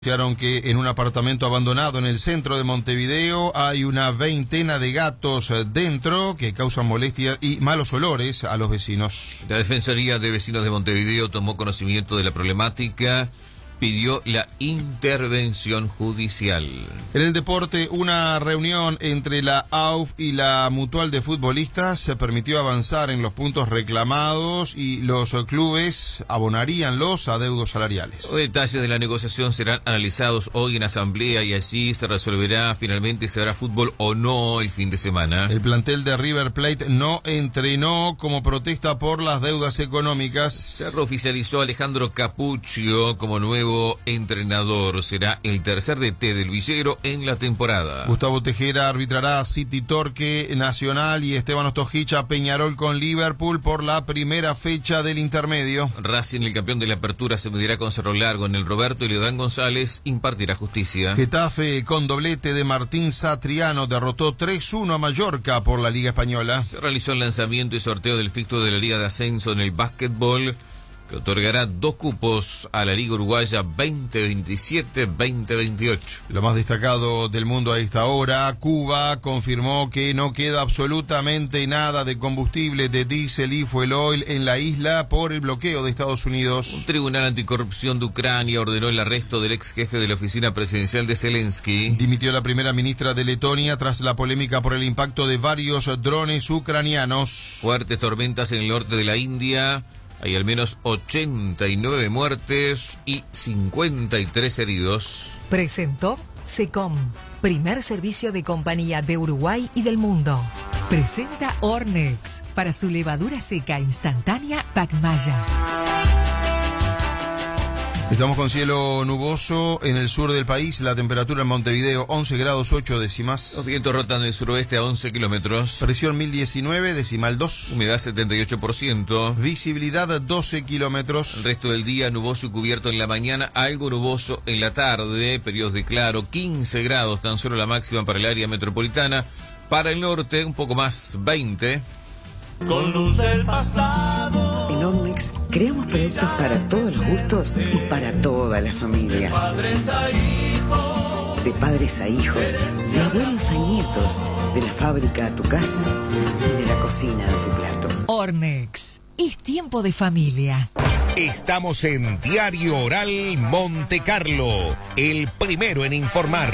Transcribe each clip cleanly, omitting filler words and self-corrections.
Anunciaron que en un apartamento abandonado en el centro de Montevideo hay una veintena de gatos dentro que causan molestias y malos olores a los vecinos. La Defensoría de Vecinos de Montevideo tomó conocimiento de la problemática, pidió la intervención judicial. En el deporte, una reunión entre la AUF y la Mutual de Futbolistas se permitió avanzar en los puntos reclamados y los clubes abonarían los adeudos salariales. Los detalles de la negociación serán analizados hoy en asamblea y allí se resolverá finalmente si habrá fútbol o no el fin de semana. El plantel de River Plate no entrenó como protesta por las deudas económicas. Se oficializó Alejandro Capuccio como nuevo entrenador. Será el tercer DT del Villero en la temporada. Gustavo Tejera arbitrará City Torque Nacional y Esteban Ostojicha Peñarol con Liverpool por la primera fecha del intermedio. Racing, el campeón de la apertura, se medirá con Cerro Largo en el Roberto y Leodán González impartirá justicia. Getafe, con doblete de Martín Satriano, derrotó 3-1 a Mallorca por la Liga Española. Se realizó el lanzamiento y sorteo del fixture de la Liga de Ascenso en el básquetbol, que otorgará 2 cupos a la Liga Uruguaya 2027-2028. Lo más destacado del mundo a esta hora: Cuba confirmó que no queda absolutamente nada de combustible de diésel y fuel oil en la isla por el bloqueo de Estados Unidos. Un tribunal anticorrupción de Ucrania ordenó el arresto del ex jefe de la oficina presidencial de Zelensky. Dimitió la primera ministra de Letonia tras la polémica por el impacto de varios drones ucranianos. Fuertes tormentas en el norte de la India. Hay al menos 89 muertes y 53 heridos. Presentó SECOM, primer servicio de compañía de Uruguay y del mundo. Presenta Ornex para su levadura seca instantánea Pacmaya. Estamos con cielo nuboso en el sur del país. La temperatura en Montevideo 11 grados 8 décimas. Los vientos rotan del suroeste a 11 kilómetros. Presión 1019, decimal 2. Humedad 78%. Visibilidad 12 kilómetros. El resto del día nuboso y cubierto en la mañana, algo nuboso en la tarde, periodos de claro, 15 grados tan solo la máxima para el área metropolitana. Para el norte, un poco más, 20. Con luz del pasado. En Ornex creamos productos para todos los gustos y para toda la familia. De padres a hijos. De padres a hijos, de abuelos a nietos, de la fábrica a tu casa y de la cocina a tu plato. Ornex, es tiempo de familia. Estamos en Diario Oral Monte Carlo, el primero en informar.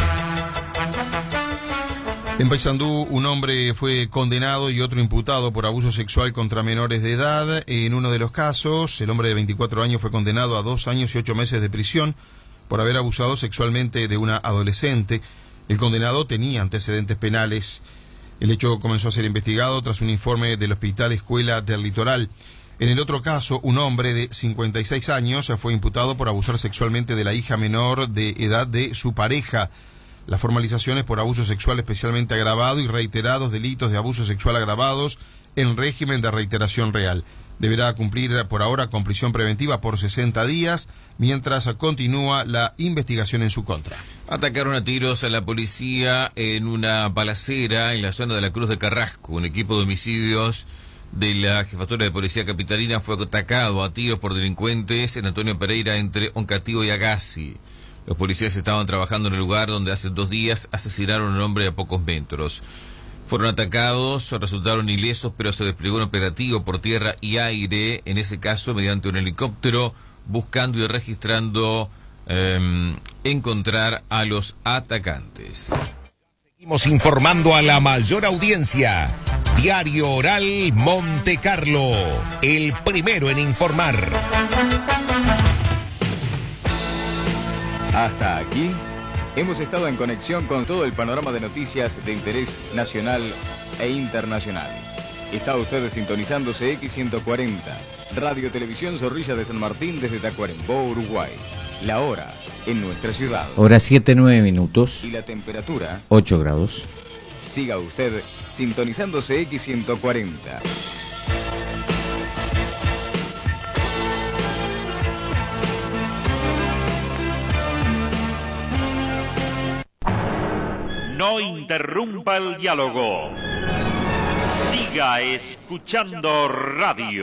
En Paysandú, un hombre fue condenado y otro imputado por abuso sexual contra menores de edad. En uno de los casos, el hombre de 24 años fue condenado a 2 años y 8 meses de prisión por haber abusado sexualmente de una adolescente. El condenado tenía antecedentes penales. El hecho comenzó a ser investigado tras un informe del Hospital Escuela del Litoral. En el otro caso, un hombre de 56 años fue imputado por abusar sexualmente de la hija menor de edad de su pareja. Las formalizaciones por abuso sexual especialmente agravado y reiterados delitos de abuso sexual agravados en régimen de reiteración real. Deberá cumplir por ahora con prisión preventiva por 60 días, mientras continúa la investigación en su contra. Atacaron a tiros a la policía en una balacera en la zona de la Cruz de Carrasco. Un equipo de homicidios de la Jefatura de Policía Capitalina fue atacado a tiros por delincuentes en Antonio Pereira entre Oncativo y Agassi. Los policías estaban trabajando en el lugar donde hace 2 días asesinaron a un hombre a pocos metros. Fueron atacados, resultaron ilesos, pero se desplegó un operativo por tierra y aire, en ese caso mediante un helicóptero, buscando y registrando encontrar a los atacantes. Seguimos informando a la mayor audiencia. Diario Oral Monte Carlo, el primero en informar. Hasta aquí, hemos estado en conexión con todo el panorama de noticias de interés nacional e internacional. Está usted sintonizando CX140, Radio Televisión Zorrilla de San Martín desde Tacuarembó, Uruguay. La hora en nuestra ciudad. Hora 7:09 minutos. Y la temperatura 8 grados. Siga usted sintonizando CX140. No interrumpa el diálogo. Siga escuchando radio.